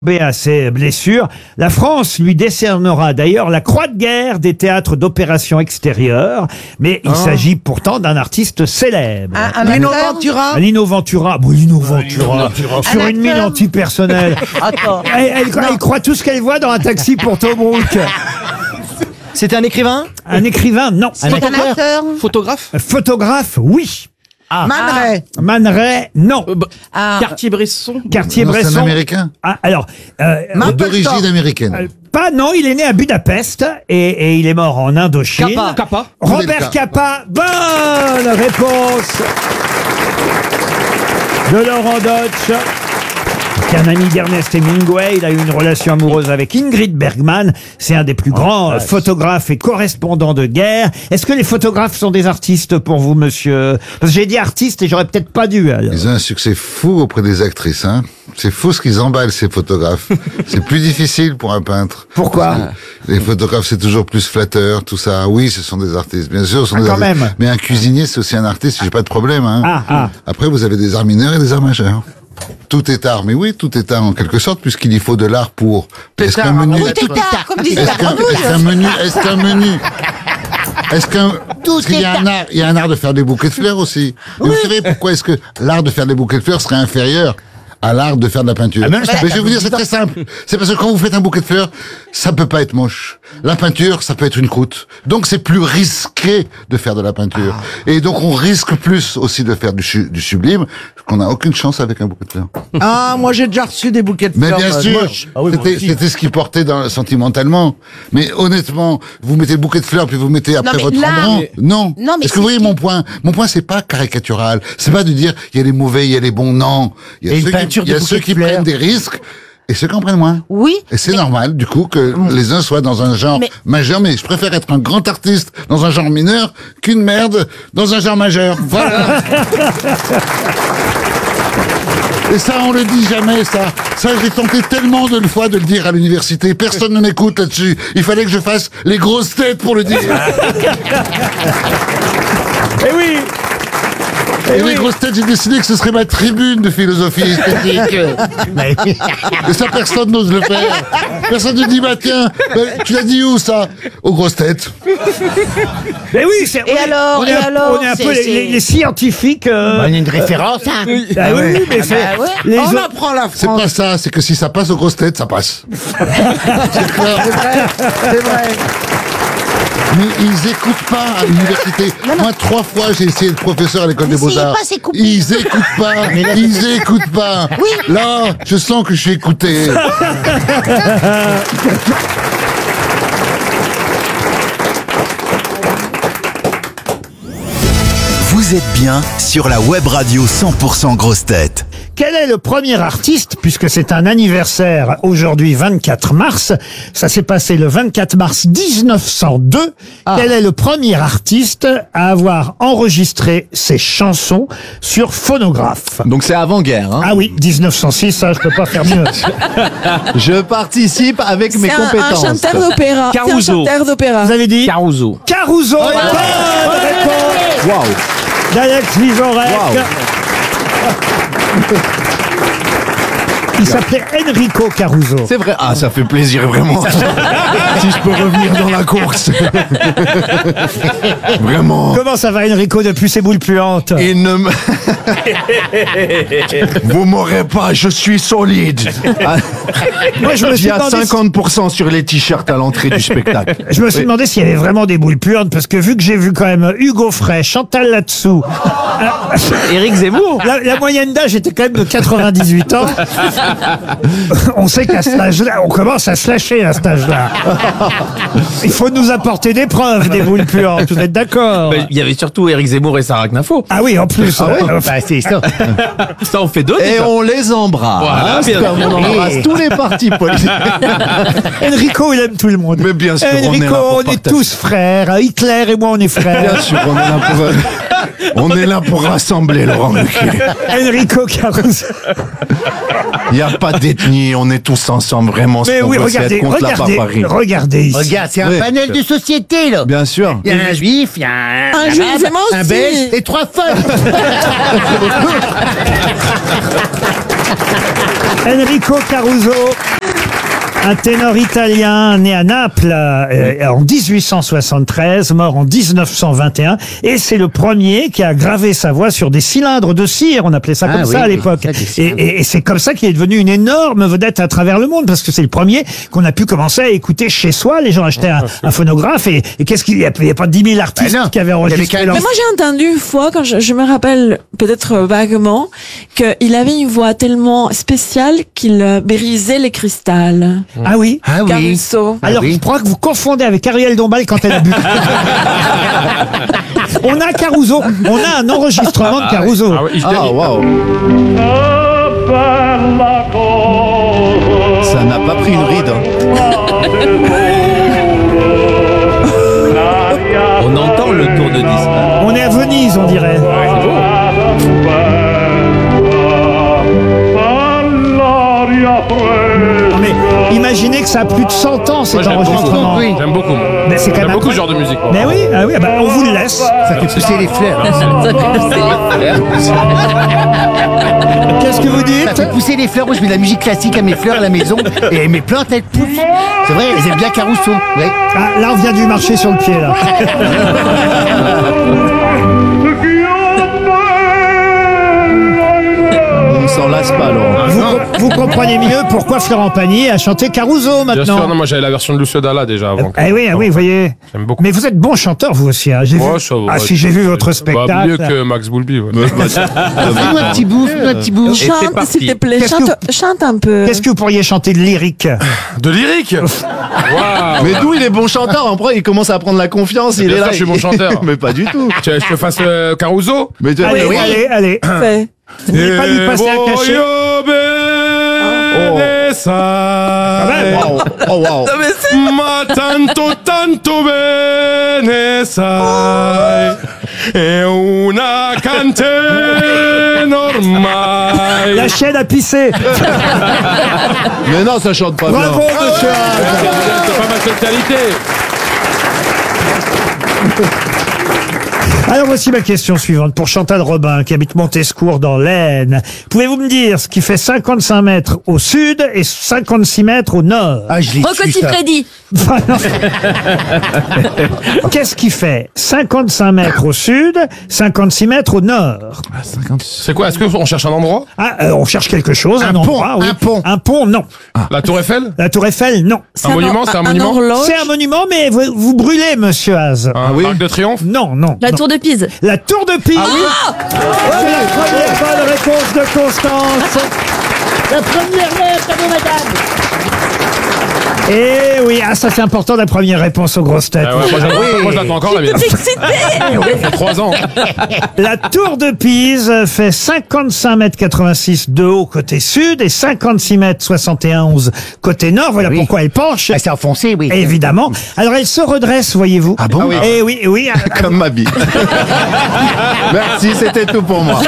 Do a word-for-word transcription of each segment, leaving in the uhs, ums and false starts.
à ses blessures. La France lui décernera d'ailleurs la Croix de guerre des théâtres d'opérations extérieures, mais il Oh. s'agit pourtant d'un artiste célèbre. Un, un Lino acteur Ventura. Lino Ventura, bon, Lino Ventura, sur Un une mine acteur. antipersonnelle. Attends. Elle, elle- elle croit tout ce qu'elle voit dans un taxi pour Tobruk. C'était un écrivain. Un écrivain, non. C'est un acteur. Photographe. Photographe, oui. Man Ray. Man Ray, non. Ah, Cartier-Bresson. Cartier-Bresson. C'est un Américain. Ah, alors, euh, Mapplethorpe. D'origine euh, américaine. pas, non, il est né à Budapest et, et il est mort en Indochine. Capa. Capa. Robert Koudelka. Capa, bonne réponse de Laurent Deutsch. C'est un ami d'Ernest Hemingway. Il a eu une relation amoureuse avec Ingrid Bergman. C'est un des plus grands euh, photographes et correspondants de guerre. Est-ce que les photographes sont des artistes pour vous, monsieur? Parce que j'ai dit artiste et j'aurais peut-être pas dû, alors. Ils ont un succès fou auprès des actrices, hein. C'est fou ce qu'ils emballent, ces photographes. C'est plus difficile pour un peintre. Pourquoi? Les photographes, c'est toujours plus flatteur, tout ça. Oui, ce sont des artistes, bien sûr, ce sont Ah, des quand artistes. même. Mais un cuisinier, c'est aussi un artiste, j'ai pas de problème, hein. Ah, ah. Après, vous avez des arts mineurs et des arts majeurs. Tout est art, mais oui, tout est art en quelque sorte, puisqu'il y faut de l'art pour. Est-ce qu'un menu, tout est tard, comme disait est-ce qu'un, Grenouille. est-ce qu'un menu, est-ce qu'un menu, est-ce qu'un, Tout parce qu'il y a est un art, il y a un art de faire des bouquets de fleurs aussi. Mais vous savez pourquoi est-ce que l'art de faire des bouquets de fleurs serait inférieur à l'art de faire de la peinture? Mais je vais vous dire, c'est très simple. C'est parce que quand vous faites un bouquet de fleurs, ça peut pas être moche. La peinture, ça peut être une croûte. Donc c'est plus risqué de faire de la peinture. Et donc on risque plus aussi de faire du, chu- du sublime, qu'on n'a aucune chance avec un bouquet de fleurs. Ah, moi j'ai déjà reçu des bouquets de Mais fleurs. bien euh, sûr, moches. c'était, c'était ce qui portait dans, sentimentalement. Mais honnêtement, vous mettez le bouquet de fleurs puis vous mettez après mais votre là- embrun. Non. Non, mais Est-ce que vous c'est- voyez mon point? Mon point, c'est pas caricatural. C'est pas de dire il y a les mauvais, il y a les bons. Non. Il y a Et une ceux qui, peinture il y a de ceux bouquet qui de fleurs. prennent des risques et ceux qui en prennent moins. Oui. Et c'est normal, du coup, que les uns soient dans un genre Mais- majeur, mais je préfère être un grand artiste dans un genre mineur qu'une merde dans un genre majeur. Voilà. Et ça, on le dit jamais, ça. Ça, j'ai tenté tellement de fois de le dire à l'université. Personne ne m'écoute là-dessus. Il fallait que je fasse les grosses têtes pour le dire. Eh oui! Et les grosses têtes, j'ai décidé que ce serait ma tribune de philosophie esthétique. Et ça, personne n'ose le faire. Personne ne dit, bah tiens, bah, tu l'as dit où ça? Aux grosses têtes. Mais oui, c'est. Et on est- alors, on est et un, alors, on est un c'est- peu les, c'est- les- les scientifiques. euh, Il y a une référence. ah oui, oui, mais c'est. bah ouais. les On autres- apprend la C'est France. pas ça, c'est que si ça passe aux grosses têtes, ça passe. C'est clair. C'est vrai. Mais ils écoutent pas à l'université. Moi, trois fois, j'ai essayé d'être professeur à l'école des N'essayez Beaux-Arts. pas, c'est coupé. Ils écoutent pas. Ils écoutent pas. Oui. Là, je sens que je suis écouté. Vous êtes bien sur la web radio cent pour cent Grosses Têtes. Quel est le premier artiste, puisque c'est un anniversaire aujourd'hui, vingt-quatre mars, ça s'est passé le vingt-quatre mars mille neuf cent deux, quel est le premier artiste à avoir enregistré ses chansons sur phonographe? Donc c'est avant-guerre. Hein. Ah oui, mille neuf cent six, ça je peux pas faire mieux. Je participe avec mes C'est un, un compétences. chanteur d'opéra. C'est un Caruso. chanteur d'opéra. Vous avez dit Caruso. Caruso. Bonne réponse Waouh. d'Alex Vizorek. Waouh. Il s'appelait Enrico Caruso. C'est vrai. Ah, ça fait plaisir vraiment. Si je peux revenir dans la course. Vraiment. Comment ça va Enrico depuis ses boules puantes? Il ne me... Vous m'aurez pas, je suis solide. Ah, Moi je me il suis y a demandé si- cinquante pour cent sur les t-shirts à l'entrée du spectacle. Je me suis Oui. demandé s'il y avait vraiment des boules puantes, parce que vu que j'ai vu quand même Hugo Frey, Chantal Latsou, Éric Zemmour. la, la moyenne d'âge était quand même de quatre-vingt-dix-huit ans. On sait qu'à cet âge-là, on commence à se lâcher à cet âge-là. Il faut nous apporter des preuves des boules puantes, vous êtes d'accord? Il y avait surtout Éric Zemmour et Sarah Knafo. Ah oui, en plus. euh, enfin, c'est ça. Ça, on fait d'autres. Et on les embrasse. Voilà, bien comme sûr. on embrasse tous les partis politiques. Enrico, il aime tout le monde. Mais bien sûr, on est Enrico, là pour on est partager. tous frères. Hitler et moi, on est frères. Bien sûr, on est là pour, on est là pour rassembler, Laurent Ruquier. Enrico Caruso. Il n'y a pas d'ethnie, on est tous ensemble, vraiment. Ce Mais qu'on oui, veut, c'est regardez, être contre regardez, la barbarie. regardez ici. Regarde, c'est un Oui. panel de société, là. Bien sûr. Il y a un juif, il y a un, Un juif, vraiment un aussi. belge et trois folles. Enrico Caruso. Un ténor italien né à Naples euh, en dix-huit cent soixante-treize, mort en dix-neuf cent vingt et un, et c'est le premier qui a gravé sa voix sur des cylindres de cire, on appelait ça Ah comme oui, ça à oui, l'époque. ça, des Et, cylindres. et- et c'est comme ça qu'il est devenu une énorme vedette à travers le monde, parce que c'est le premier qu'on a pu commencer à écouter chez soi. Les gens achetaient un, un phonographe, et, et qu'est-ce qu'il y a Il n'y a pas dix mille artistes Ben non, qui avaient il y avait enregistré qu'un- leur... Mais moi j'ai entendu une fois, quand je, je me rappelle peut-être vaguement, qu'il avait une voix tellement spéciale qu'il euh, brisait les cristals. Ah oui. Ah oui. Caruso. Ah Alors, oui. je crois que vous confondez avec Ariel Dombal quand elle a bu. On a Caruso. On a un enregistrement de Caruso. Ah ouais, il se Ah, dédie. waouh. Ça n'a pas pris une ride. hein. On entend le tour de disque. On est à Venise, on dirait. Non, mais imaginez que ça a plus de cent ans, cet Moi, j'aime beaucoup. enregistrement. Oui. J'aime beaucoup. moi. Mais c'est quand J'aime même beaucoup ce genre de musique. moi. Mais oui, ah oui, ah bah, on vous le laisse. Ça fait pousser les fleurs. Qu'est-ce que vous dites? Ça fait pousser les fleurs. Moi, je mets de la musique classique à mes fleurs à la maison. Et mes plantes, elles poussent. C'est vrai, elles aiment bien Caruso. Ouais. Ah, là, on vient du marcher sur le pied, là. On s'en lasse pas, Laurent. Vous, vous comprenez mieux pourquoi Florent Pagny a chanté Caruso Bien sûr, non, maintenant. moi j'avais la version de Lucio Dalla déjà avant. Ah oui, ah oui, vous voyez. J'aime beaucoup. Mais vous êtes bon chanteur, vous aussi. Hein. J'ai Ouais, vu... ça va, Ah ouais. si, j'ai vu votre Bah, spectacle. mieux que Max Boulby. Ouais. Fais-nous un petit bout, fais-nous un petit bout. c'est Chante, parti. s'il te plaît, Qu'est-ce chante, que chante un peu. Qu'est-ce que vous pourriez chanter de lyrique? De lyrique. Waouh. Mais d'où il est bon chanteur, après il commence à prendre la confiance, il Bien est sûr, là. je suis bon chanteur. Mais pas du tout. Tu veux que je te fasse euh, Caruso? Mais tu Allez, oui. allez, allez. Fais. Vous n'allez pas lui passer un cachet? Ah ben, Wow. Oh wow. Ma tanto tanto bene sai è una cante ormai. La chienne a pissé. Mais non, ça chante pas Bravo, bien. monsieur Haas. C'est pas ma spécialité. Alors voici ma question suivante pour Chantal Robin qui habite Montescourt dans l'Aisne. Pouvez-vous me dire ce qui fait cinquante-cinq mètres au sud et cinquante-six mètres au nord? Ah, je l'ai Rocco su, ça. Siffredi. Enfin, non. Qu'est-ce qui fait cinquante-cinq mètres au sud, cinquante-six mètres au nord? C'est quoi? Est-ce qu'on cherche un endroit? Ah, euh, on cherche quelque chose, un, Un pont, endroit, oui. un pont. Un pont, non. La Tour Eiffel? La Tour Eiffel, non. C'est monument, c'est un monument horloge. C'est un monument, mais vous, vous brûlez, monsieur Haas. Un oui. arc de triomphe? Non, non. La non. tour de Pise. La Tour de Pise. Ah C'est la première bonne réponse de Constance. La première lettre, à vous, madame. Eh oui, ah, ça c'est important, la première réponse aux grosses têtes. Ah ouais, moi, j'attends- moi, je l'attends encore la mienne. Excité. Ça fait trois ans. La Tour de Pise fait cinquante-cinq mètres quatre-vingt-six de haut côté sud et cinquante-six mètres soixante et onze côté nord. Voilà Oui. pourquoi elle penche. Ah, c'est enfoncé, oui. Évidemment. Alors elle se redresse, voyez-vous. Ah bon? Eh oui, oui. Comme ma bille. Merci, c'était tout pour moi.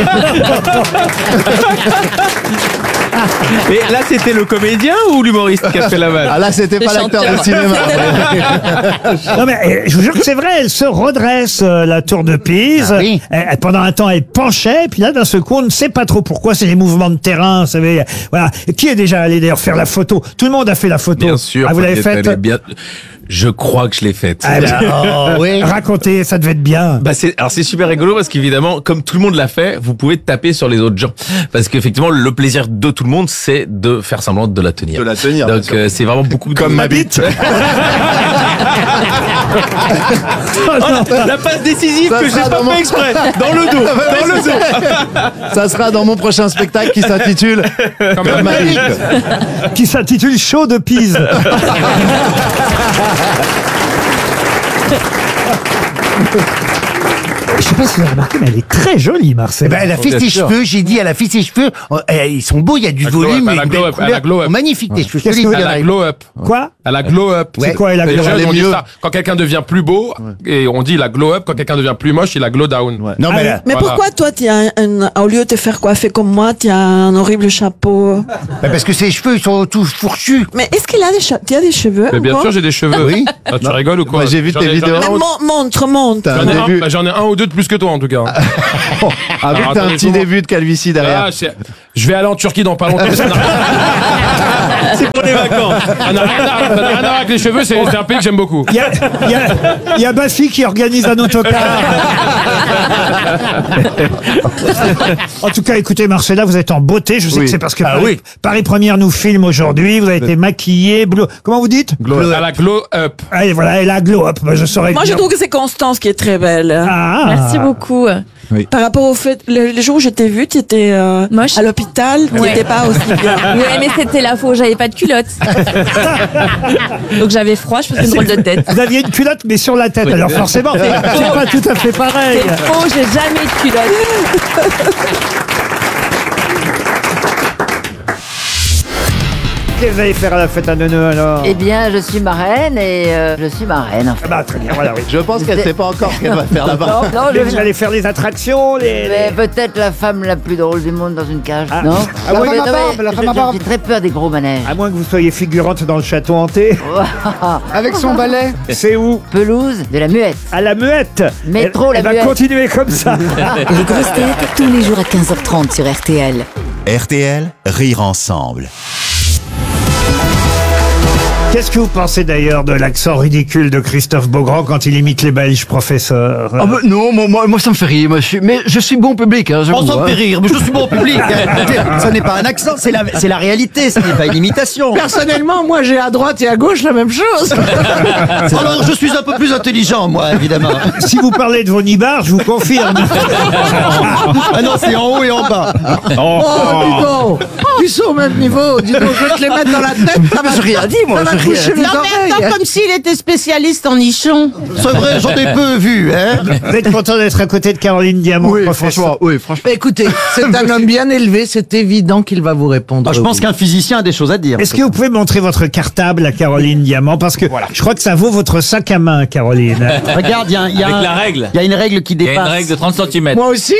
Et là, c'était le comédien ou l'humoriste qui a fait la vanne? Ah là, c'était pas l'acteur de cinéma. Non mais eh, je vous jure que c'est vrai, elle se redresse, euh, la Tour de Pise. Ah oui. Eh, eh, pendant un temps, elle penchait, puis là, d'un seul coup, on ne sait pas trop pourquoi. C'est les mouvements de terrain, vous savez. Voilà. Qui est déjà allé d'ailleurs faire la photo? Tout le monde a fait la photo. Bien sûr. Ah, vous l'avez Fabiette, faite? elle est bien. Je crois que je l'ai faite. Ah, ben, Oh, oui. racontez, ça devait être bien. Bah c'est alors c'est super rigolo parce qu'évidemment comme tout le monde l'a fait, vous pouvez taper sur les autres gens parce qu'effectivement le plaisir de tout le monde c'est de faire semblant de la tenir. De la tenir, bien Donc sûr. euh, c'est vraiment beaucoup de... Comme ma bite. la passe décisive Ça que sera j'ai pas dans mon- fait exprès dans le dos, dans le dos. Ça sera dans mon prochain spectacle qui s'intitule Comme ma bite. Qui s'intitule Show de Pise. Je sais pas si vous avez remarqué, mais elle est très jolie, Marcel. Eh ben, elle a fait Bien ses sûr. cheveux, j'ai dit, elle a fait ses cheveux. Oh, eh, ils sont beaux, il y a du La glow volume, up, et elle a une glow belle up, elle a couleur. glow up. Magnifique, tes cheveux. Qu'est-ce Je te que le vous dis, Elle a elle glow up. Quoi? Elle a glow up. Ouais. C'est quoi, elle a Les glow jeunes, elle est on dit mieux. ça. Quand quelqu'un devient plus beau, et on dit il a glow up, quand quelqu'un devient plus moche, il a glow down. Ouais. Non, mais Ah, là, Mais Voilà. pourquoi toi, tu as un, un- au lieu de te faire coiffer comme moi, tu as un horrible chapeau? bah, parce que ses cheveux, ils sont tous fourchus. Mais est-ce qu'il a des, che- tu as des cheveux? Mais bien encore sûr, j'ai des cheveux. Oui. Ah, tu rigoles ou quoi? Moi, j'ai vu J'en tes ai- j'en ai vidéos. un Mais au- mon- montre, montre. T'as J'en ai un un, début. bah, j'en ai un ou deux de plus que toi en tout cas. Ah oui, Alors, t'as un attendez, petit comment- début de calvitie derrière. Ah, c'est- je vais aller en Turquie dans pas longtemps. Ça n'a rien- C'est pour les vacances. ça n'a rien, à- ça n'a rien à voir avec les cheveux, c'est c'est un pays que j'aime beaucoup. Il y a, il y a, il y a Bafi qui organise un autocar. En tout cas, écoutez, Marcella, vous êtes en beauté. Je sais Oui. que c'est parce que Ah Paris, oui. Paris Première nous filme aujourd'hui. Vous avez été maquillée. Bleu... Comment vous dites? À la glow up. Allez, voilà, elle a glow up. Bah, je saurais Moi, je dire. trouve que c'est Constance qui est très belle. Ah. Merci beaucoup. Oui. Par rapport au fait, le, le jour où je t'ai vu, tu étais euh, Moche. à l'hôpital, tu Ouais. n'étais pas aussi bien. Ouais, mais c'était la faux, j'avais pas de culotte. Donc j'avais froid, je faisais une drôle de tête. Vous aviez une culotte, mais sur la tête. Alors forcément, c'est pas tout à fait pareil. C'est faux, j'ai jamais eu de culotte. Qu'est-ce que vous allez faire à la fête à Neuneu alors? Eh bien, je suis marraine et euh, je suis marraine. En fait. Ah bah, très bien, voilà, oui. Je pense qu'elle sait pas encore ce qu'elle va faire là-bas. Non, non, Mais je vous viens. allez faire les attractions, les... Mais peut-être la femme la plus drôle du monde dans une cage, Ah. non Ah Non, ouais, mais la non, barbe, mais la je- femme à je- barbe. J'ai très peur des gros manèges. À moins que vous soyez figurante dans le château hanté. Avec son balai. C'est où? Pelouse de la muette. À la Muette. Métro, elle, la elle va Muette. continuer comme ça. Les grosses têtes, tous les jours à quinze heures trente sur R T L. R T L, rire ensemble. Qu'est-ce que vous pensez d'ailleurs de l'accent ridicule de Christophe Beaugrand quand il imite les Belges, professeur? Ah bah, non, moi, moi, moi, ça me fait rire. Moi, je suis, mais je suis bon public. Hein, On s'en fait rire, mais je suis bon public. Ce n'est pas un accent, c'est la, c'est la réalité, ce n'est pas une imitation. Personnellement, moi, j'ai à droite et à gauche la même chose. Alors, je suis un peu plus intelligent, moi, évidemment. Si vous parlez de vos nibards, je vous confirme. Ah non, c'est en haut et en bas. Oh, dis donc. Ils sont au même niveau. Dis donc, je vais te les mettre dans la tête. Ah, mais j'ai rien dit, moi, Ça va j'ai rien toucher dit. les oreilles. comme s'il était spécialiste en nichons. C'est vrai, j'en ai peu vu, hein. Vous êtes content d'être à côté de Caroline Diamant, Oui, professeur? franchement, oui, franchement. Écoutez, c'est un homme bien élevé, c'est évident qu'il va vous répondre. Ah, je pense qu'un physicien a des choses à dire. Est-ce que vous pouvez montrer votre cartable à Caroline Diamant? Parce que je crois que ça vaut votre sac à main, Caroline. Regarde, il y a, un- il y a Avec un- la règle. il y a une règle qui Il y a dépasse. une règle de trente centimètres. Moi aussi.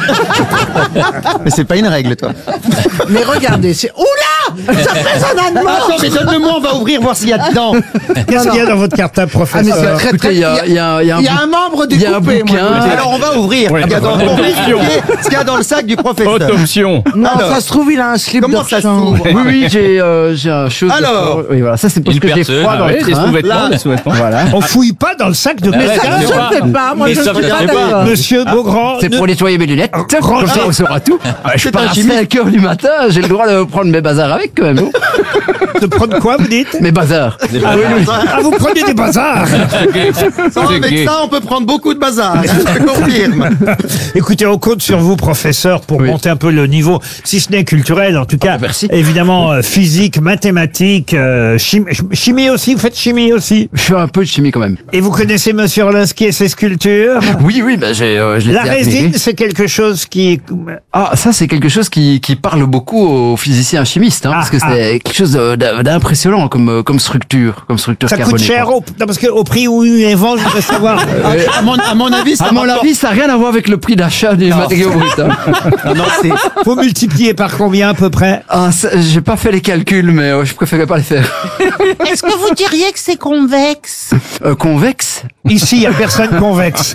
Mais c'est pas une règle, toi. Mais regardez, c'est... Oula, ça fait un allemand. Attends, mais donne-le-moi, on va ouvrir, voir s'il y a dedans. Qu'est-ce qu'il y a dans votre cartable, Ah, mais professeur? c'est très, très... Il y a, il y a, il y a un, Il y a bou- un membre il y a un découpé, moi, bouquin. je veux dire. Alors, on va ouvrir. Ouais. Il y a dans- on va expliquer ce qu'il y a dans le sac du professeur. Haute option. Non, Alors, ça se trouve, il a un slip comment de ça chambre. s'ouvre Oui, oui, j'ai, euh, j'ai un chose. de Alors, sport. Oui, voilà, ça c'est parce Une que j'ai perceuse. froid dans Ah le oui, des train. sous-vêtements, Là. des sous-vêtements. Voilà. On fouille pas dans le sac de Mais quelqu'un? ça, Ça, je ne fais pas. Moi, Mais je ça, ne suis je pas sais pas. d'accord. Monsieur Beaugrand, C'est ne- pour nettoyer mes lunettes. Comme ça, on saura tout. Ah, je C'est pars un à chimiste. cinq heures du matin, j'ai le droit de prendre mes bazars avec quand même. de prendre quoi, vous dites? Mes bazars. Ah, vous prenez des bazars. Sans avec ça, on peut prendre beaucoup de bazar. Je te confirme. Écoutez, on compte sur vous, professeur, pour Oui. monter un peu le niveau, si ce n'est culturel, en tout cas, évidemment, euh, physique, mathématiques, euh, chimie, chimie aussi, vous faites chimie aussi. Je fais un peu de chimie quand même. Et vous connaissez Monsieur Orlinski et ses sculptures? Oui, oui, bah, j'ai, euh, je l'ai La fait résine, admirer. c'est quelque chose qui... Ah, ça, c'est quelque chose qui, qui parle beaucoup aux physiciens chimistes, hein, Ah, parce que ah. c'est quelque chose euh, d'im- d'impressionnant comme, euh, comme structure, comme structure Ça coûte carbonée. cher au, non, parce que au prix où ils les vendent, je voudrais savoir. À mon, à mon avis, ça À mon rapporte- avis, ça n'a rien à voir avec le prix d'achat des matériaux bruts. Hein. Non, non, c'est. Faut multiplier par combien à peu près? Ah, ça, j'ai pas fait les calculs, mais euh, je préférais pas les faire. Est-ce que vous diriez que c'est convexe? Euh, convexe. Ici, il n'y a personne convexe.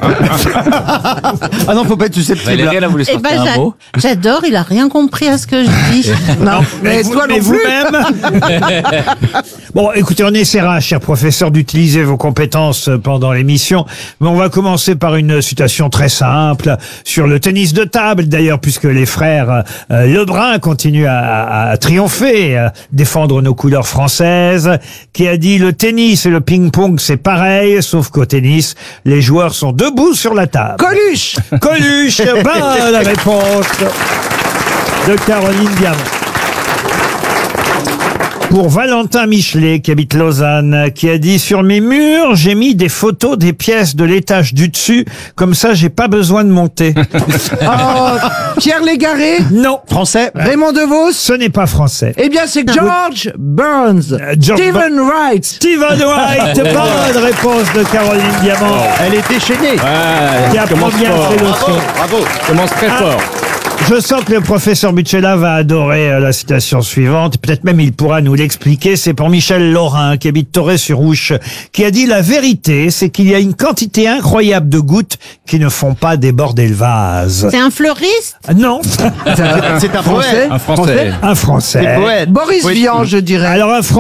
Ah non, faut pas être susceptible. Valérie, elle a voulu Eh sortir ben, un j'a- mot. j'adore, il a rien compris à ce que je dis. Non, mais, toi mais non plus. vous-même. Bon, écoutez, on essaiera, cher professeur, d'utiliser vos compétences pendant l'émission. Mais on va commencer par une citation très simple sur le tennis de table, d'ailleurs, puisque les frères euh, Lebrun continuent à, à- à triompher, à défendre nos couleurs françaises, qui a dit: le tennis et le ping-pong, c'est pareil, sauf qu'au tennis, les joueurs sont debout sur la table. Coluche. Coluche, bonne réponse de Caroline Diamant. Pour Valentin Michelet, qui habite Lausanne, qui a dit: sur mes murs, j'ai mis des photos des pièces de l'étage du dessus, comme ça j'ai pas besoin de monter. Oh, Pierre Légaré. Non. Français. Raymond DeVos. Ce n'est pas français. Eh bien, c'est George Burns. Euh, George Stephen Wright. Stephen Wright, bonne réponse de Caroline Diamant, Elle est déchaînée. qui apprend bien ses leçons. Bravo. Commence très Ah. fort. Je sens que le professeur Butchella va adorer euh, la citation suivante. Peut-être même il pourra nous l'expliquer. C'est pour Michel Laurin, qui habite Torrey-sur-Ouche, qui a dit: la vérité, c'est qu'il y a une quantité incroyable de gouttes qui ne font pas déborder le vase. C'est un fleuriste? Non. C'est un Français? Un Français. Un Français. C'est poète. Boris Vian, je dirais. Alors un Français.